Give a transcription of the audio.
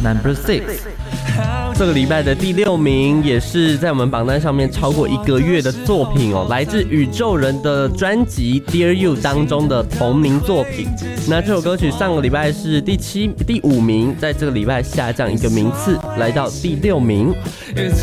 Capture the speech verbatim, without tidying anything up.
Number Six。这个礼拜的第六名，也是在我们榜单上面超过一个月的作品哦，来自宇宙人的专辑《Dear You》当中的同名作品。那这首歌曲上个礼拜是第七、第五名，在这个礼拜下降一个名次，来到第六名。It's